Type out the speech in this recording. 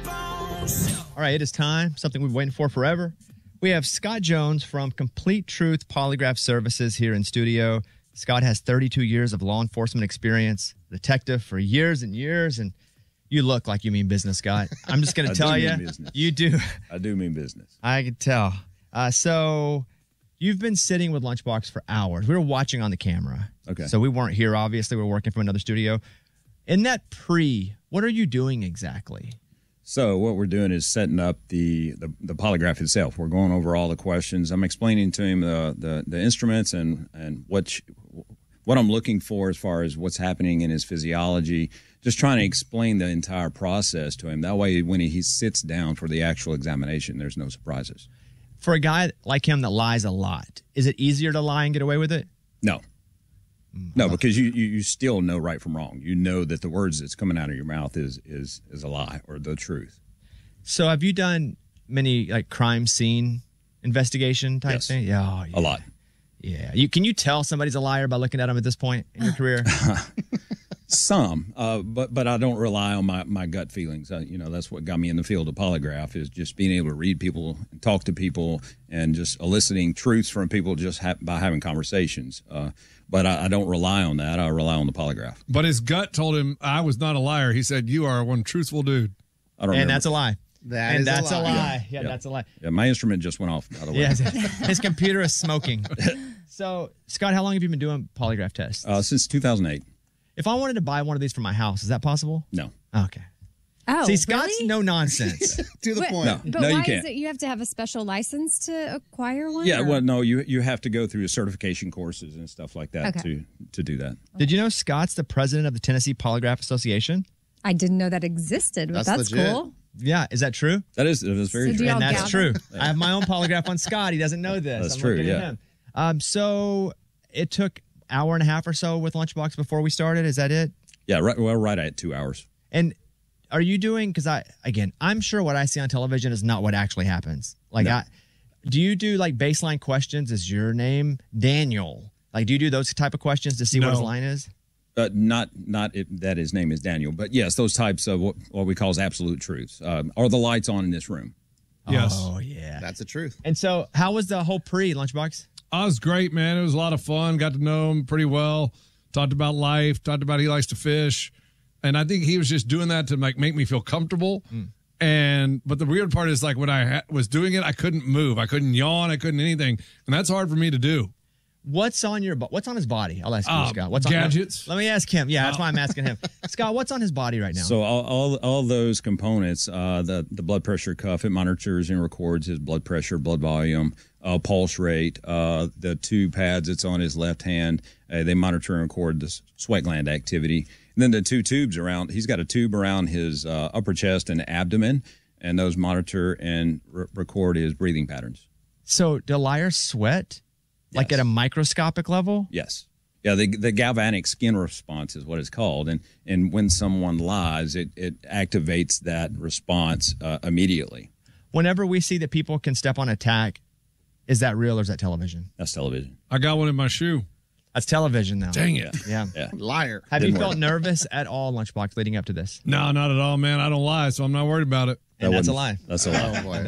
All right, it is time. Something we've been waiting for forever. We have Scott Jones from Complete Truth Polygraph Services here in studio. Scott has 32 years of law enforcement experience, detective for years and years, and you look like you mean business, Scott. I'm just going to tell you, you do. I do mean business. I can tell. So you've been sitting with Lunchbox for hours. We were watching on the camera. Okay. So we weren't here, obviously. We were working from another studio. In that what are you doing exactly? So what we're doing is setting up the polygraph itself. We're going over all the questions. I'm explaining to him the instruments and what I'm looking for as far as what's happening in his physiology, just trying to explain the entire process to him. That way, when he sits down for the actual examination, there's no surprises. For a guy like him that lies a lot, is it easier to lie and get away with it? No. No, because you still know right from wrong. You know that the words that's coming out of your mouth is a lie or the truth. So have you done many like crime scene investigation type thing? Yeah, oh, yeah. A lot. Yeah. Can you tell somebody's a liar by looking at them at this point in your career? Some, but I don't rely on my gut feelings. That's what got me in the field of polygraph, is just being able to read people, and talk to people, and just eliciting truths from people just by having conversations. But I don't rely on that. I rely on the polygraph. But his gut told him I was not a liar. He said, "You are one truthful dude." I don't. And that's a lie. That's a lie. Yeah, that's a lie. Yeah, my instrument just went off, by the way. Yeah, his computer is smoking. So, Scott, how long have you been doing polygraph tests? Since 2008. If I wanted to buy one of these for my house, is that possible? No. Okay. Oh, see, Scott's really? no nonsense. To the point. But you why can't. is it you have to have a special license to acquire one? Yeah, or? well, no, you have to go through certification courses and stuff like that to do that. Did you know Scott's the president of the Tennessee Polygraph Association? I didn't know that existed, but that's cool. Yeah, is that true? That is very true. And that's true. I have my own polygraph on Scott. He doesn't know this. That's true, yeah. So it took an hour and a half or so with Lunchbox before we started. Is that it? Yeah, right at 2 hours. And are you doing, because I'm sure what I see on television is not what actually happens. Like, No. Do you do like baseline questions? Is your name Daniel? Like, do you do those type of questions to see what his line is? Not that his name is Daniel, but yes, those types of what we call absolute truths. Are the lights on in this room? Yes. Oh, yeah. That's the truth. And so how was the whole Lunchbox? Oh, it was great, man. It was a lot of fun. Got to know him pretty well. Talked about life. Talked about he likes to fish. And I think he was just doing that to make me feel comfortable. But the weird part is, like, when I was doing it, I couldn't move. I couldn't yawn. I couldn't anything. And that's hard for me to do. What's on his body? I'll ask you, Scott. What's gadgets? Let me ask him. Yeah, that's why I'm asking him. Scott, what's on his body right now? So all those components, the blood pressure cuff, it monitors and records his blood pressure, blood volume, pulse rate. The two pads that's on his left hand, they monitor and record the sweat gland activity. And then the two tubes he's got a tube around his upper chest and abdomen, and those monitor and record his breathing patterns. So do liars sweat? Like at a microscopic level? Yes. Yeah, the galvanic skin response is what it's called. And when someone lies, it activates that response immediately. Whenever we see that people can step on a tack, is that real or is that television? That's television. I got one in my shoe. That's television now. Dang it. Yeah. Liar. Have you felt nervous at all, Lunchbox, leading up to this? No, not at all, man. I don't lie, so I'm not worried about it. And that's a lie. That's a lie. Oh, boy.